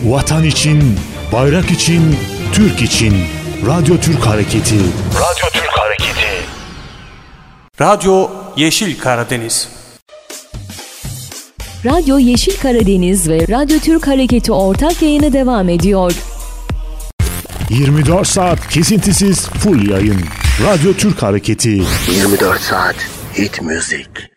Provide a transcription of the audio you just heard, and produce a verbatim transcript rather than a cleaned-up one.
Vatan için, bayrak için, Türk için. Radyo Türk Hareketi. Radyo Türk Hareketi. Radyo Yeşil Karadeniz. Radyo Yeşil Karadeniz ve Radyo Türk Hareketi ortak yayını devam ediyor. yirmi dört saat kesintisiz full yayın. Radyo Türk Hareketi. yirmi dört saat hit müzik.